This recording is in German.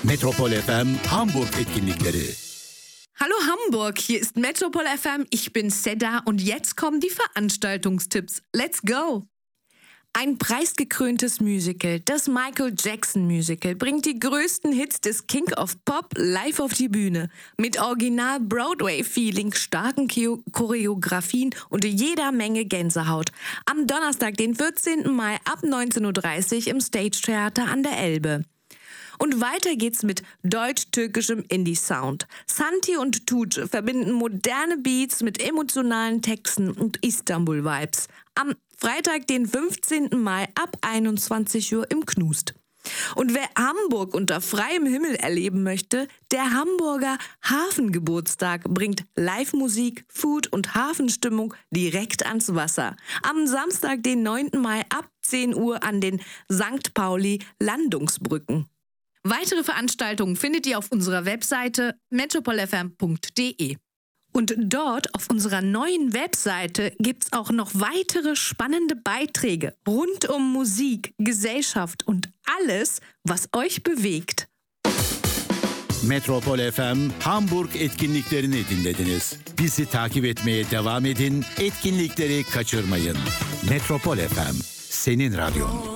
Metropol FM Hamburg etkinlikleri. Hallo Hamburg, hier ist Metropol FM, ich bin Seda und jetzt kommen die Veranstaltungstipps. Let's go! Ein preisgekröntes Musical, das Michael Jackson Musical, bringt die größten Hits des King of Pop live auf die Bühne. Mit Original Broadway-Feeling, starken Choreografien und jeder Menge Gänsehaut. Am Donnerstag, den 14. Mai ab 19.30 Uhr im Stage Theater an der Elbe. Und weiter geht's mit deutsch-türkischem Indie-Sound. Santi und Tuğçe verbinden moderne Beats mit emotionalen Texten und Istanbul-Vibes. Am Freitag, den 15. Mai ab 21 Uhr im Knust. Und wer Hamburg unter freiem Himmel erleben möchte, der Hamburger Hafengeburtstag bringt Live-Musik, Food und Hafenstimmung direkt ans Wasser. Am Samstag, den 9. Mai ab 10 Uhr an den St. Pauli Landungsbrücken. Weitere Veranstaltungen findet ihr auf unserer Webseite metropolfm.de. Und dort auf unserer neuen Webseite gibt's auch noch weitere spannende Beiträge rund um Musik, Gesellschaft und alles, was euch bewegt. Metropol FM Hamburg etkinliklerini dinlediniz. Bizi takip etmeye devam edin, etkinlikleri kaçırmayın. Metropol FM, senin radyon.